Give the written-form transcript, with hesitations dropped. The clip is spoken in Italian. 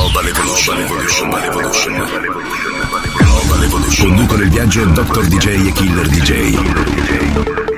Global Evolution. Conducono il viaggio Dr. DJ e Killer DJ.